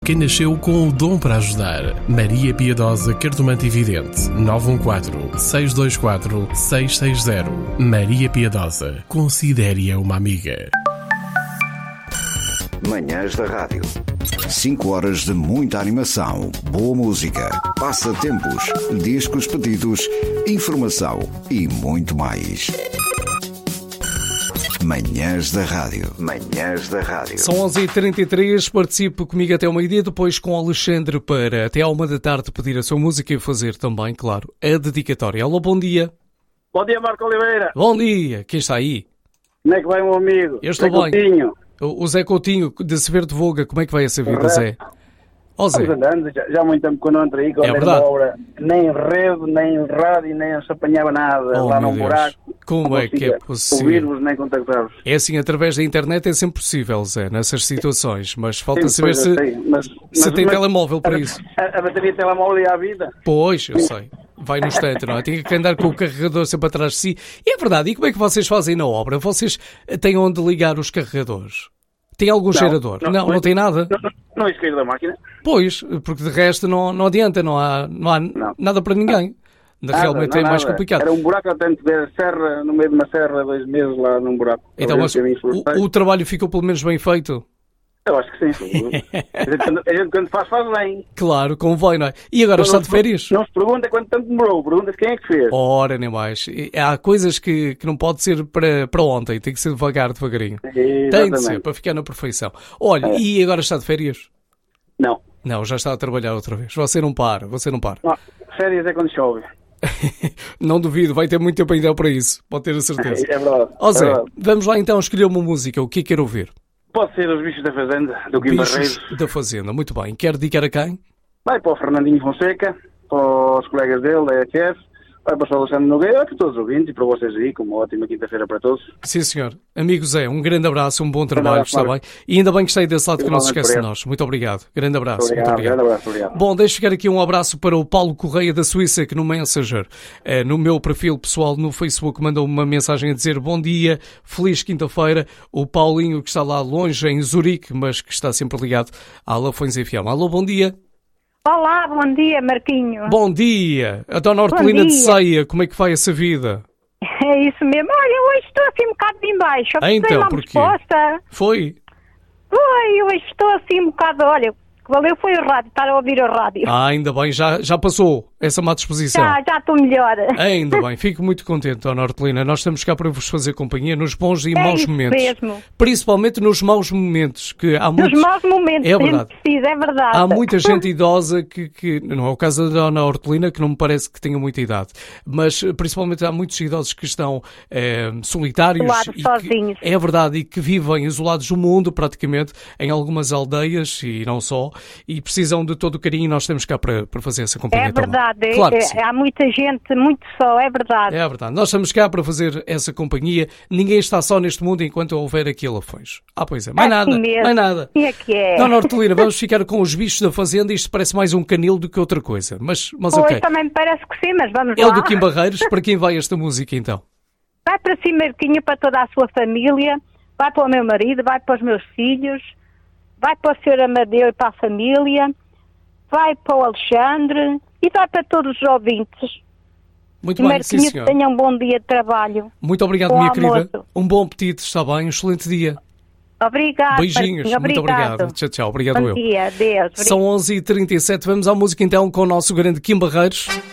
Quem nasceu com o dom para ajudar. Maria Piedosa, cartomante e vidente. 914-624-660. Maria Piedosa. Considere-a uma amiga. Manhãs da Rádio. 5 horas de muita animação, boa música, passatempos, discos pedidos, informação e muito mais. Manhãs da Rádio. Manhãs da Rádio. São 11h33, participe comigo até ao meio-dia, depois com o Alexandre para até à 1h da tarde pedir a sua música e fazer também, claro, a dedicatória. Alô, bom dia. Bom dia, Marco Oliveira. Bom dia. Quem está aí? Como é que vai, meu amigo? Eu estou bem. Coutinho. O Zé Coutinho, de Severo de Voga, como é que vai essa vida, Zé? Ó, Zé. Estamos andando, já há muito tempo que eu não entrei aí, quando era verdade. obra, nem rede, nem rádio, nem se apanhava nada lá num buraco. Como é que é possível? Ouvir-vos nem contactar-vos. É assim, através da internet é sempre possível, Zé, nessas situações, mas falta saber se tem telemóvel para isso. A bateria de telemóvel e a vida? Pois, eu sei. Vai no instante, não é? Tem que andar com o carregador sempre atrás de si. E é verdade, e como é que vocês fazem na obra? Vocês têm onde ligar os carregadores? Tem algum gerador? Não tem nada? Não é esquerda da máquina? Pois, porque de resto não adianta, não há nada para ninguém. Realmente é mais complicado. Era um buraco até de ver serra, no meio de uma serra, 2 meses lá num buraco. Então, mas o trabalho ficou pelo menos bem feito? Eu acho que sim. A gente quando faz bem. Claro, convém, não é? E agora está de férias? Não se pergunta quanto tempo demorou, pergunta-se quem é que fez. Ora, nem mais. Há coisas que não pode ser para ontem, tem que ser devagarinho. Tem de ser, para ficar na perfeição. Olha, e agora está de férias? Não. Não, já está a trabalhar outra vez. Você não para. Não, férias é quando chove. Não duvido, vai ter muito tempo ainda para isso, pode ter a certeza. É verdade. Ó Zé, vamos lá então escolher uma música, o que quer ouvir? Pode ser Os Bichos da Fazenda, do Kim Barreiros. Bichos da Fazenda, muito bem. Quer dedicar a quem? Vai para o Fernandinho Fonseca, para os colegas dele, da EQF, vai para o Alexandre Nogueira, para todos os ouvintes e para vocês aí, com uma ótima quinta-feira para todos. Sim, senhor. Amigo Zé, um grande abraço, um bom trabalho, está bem? E ainda bem que está aí desse lado que não se esquece de nós. Muito obrigado. Grande abraço. Muito obrigado. Grande abraço, obrigado. Bom, deixo ficar aqui um abraço para o Paulo Correia da Suíça, que no Messenger, no meu perfil pessoal no Facebook, mandou uma mensagem a dizer bom dia, feliz quinta-feira. O Paulinho, que está lá longe, em Zurique, mas que está sempre ligado à Lafões FM. Alô, bom dia. Olá, bom dia, Marquinho. Bom dia. A Dona Hortelina de Ceia, como é que vai essa vida? É isso mesmo. Olha, hoje estou assim um bocado de embaixo. Então, porquê? Foi? Foi, hoje estou assim um bocado, olha, valeu foi o rádio, estar a ouvir o rádio. Ainda bem, já passou essa má disposição. Já estou melhor. Ainda bem, fico muito contente, Dona Hortelina. Nós estamos cá para vos fazer companhia nos bons e maus momentos. Mesmo. Principalmente nos maus momentos. Que há muitos... Nos maus momentos, é verdade. Preciso, é verdade. Há muita gente idosa que, não é o caso da Dona Hortelina, que não me parece que tenha muita idade, mas principalmente há muitos idosos que estão solitários. Sozinhos. É verdade, e que vivem isolados do mundo, praticamente, em algumas aldeias, e não só, e precisam de todo o carinho, e nós estamos cá para fazer essa companhia. É verdade, claro há muita gente, muito só, é verdade. É verdade, nós estamos cá para fazer essa companhia, ninguém está só neste mundo enquanto houver aqui Lafões. Pois é, mais nada. É que é. Dona Hortelina, vamos ficar com Os Bichos da Fazenda, isto parece mais um canil do que outra coisa, mas pois, ok. Também me parece que sim, mas vamos lá. É o do Kim Barreiros, para quem vai esta música então? Vai para si, Marquinho, para toda a sua família, vai para o meu marido, vai para os meus filhos, vai para o Sr. Amadeu e para a família, vai para o Alexandre e vai para todos os ouvintes. Muito bem, sim, senhor. Tenha um bom dia de trabalho. Muito obrigado, minha querida. Um bom apetite, está bem? Um excelente dia. Obrigado. Beijinhos, muito obrigado. Tchau, obrigado. Bom dia, adeus. São 11h37, vamos à música então com o nosso grande Kim Barreiros.